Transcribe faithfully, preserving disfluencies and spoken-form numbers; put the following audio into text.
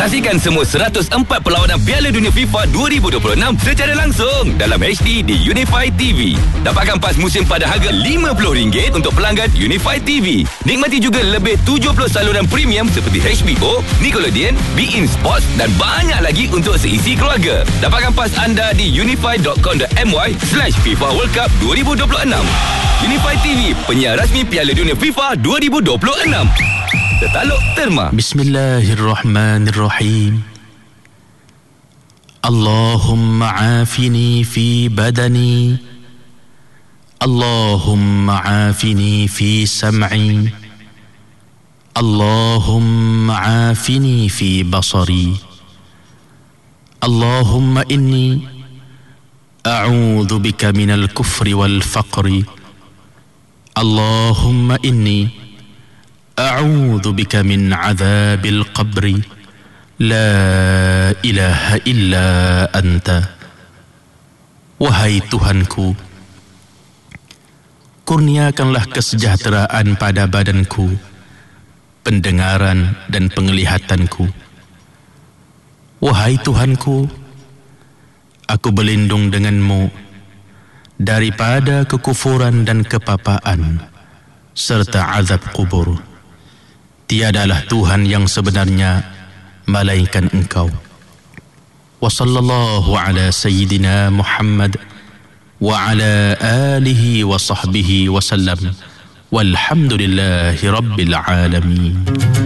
Saksikan semua seratus empat perlawanan Piala Dunia FIFA dua ribu dua puluh enam secara langsung dalam H D di Unify T V. Dapatkan pas musim pada harga lima puluh ringgit untuk pelanggan Unify T V. Nikmati juga lebih tujuh puluh saluran premium seperti H B O, Nickelodeon, Bein Sports dan banyak lagi untuk seisi keluarga. Dapatkan pas anda di unify dot com dot my slash FIFA World Cup dua ribu dua puluh enam. Unify T V, penyiar rasmi Piala Dunia FIFA dua ribu dua puluh enam. Tertaluk Terma. Bismillahirrahmanirrahim. Allahumma afini fi badani, Allahumma afini fi sam'i, Allahumma afini fi basari, Allahumma inni a'udhu bika minal kufri wal faqri, Allahumma inni a'udhu bika min azabil qabri, la ilaha illa anta. Wahai Tuhanku, kurniakanlah kesejahteraan pada badanku, pendengaran dan penglihatanku. Wahai Tuhanku, aku berlindung denganmu daripada kekufuran dan kepapaan serta azab kubur. Tiadalah Tuhan yang sebenarnya malaikat Engkau. Wa sallallahu ala sayyidina Muhammad wa ala alihi wa sahbihi wa sallam. Walhamdulillahi rabbil alamin.